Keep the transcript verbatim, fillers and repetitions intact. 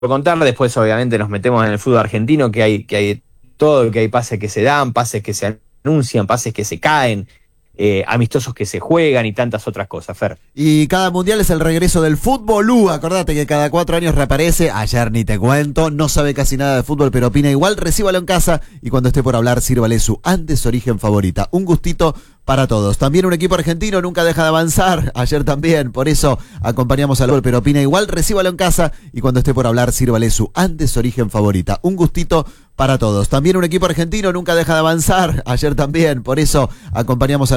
contar. Después, obviamente, nos metemos en el fútbol argentino, que hay, que hay todo, que hay pases que se dan, pases que se anuncian, pases que se caen, eh, amistosos que se juegan y tantas otras cosas, Fer. Y cada mundial es el regreso del fútbol. Uh, acordate que cada cuatro años reaparece. Ayer ni te cuento, no sabe casi nada de fútbol, pero opina igual. Recíbalo en casa y cuando esté por hablar, sírvale su antes origen favorita. Un gustito para todos. También un equipo argentino nunca deja de avanzar. Ayer también, por eso acompañamos al gol, pero opina igual. Recíbalo en casa y cuando esté por hablar, sírvale su antes origen favorita. Un gustito para todos. También un equipo argentino nunca deja de avanzar. Ayer también, por eso acompañamos al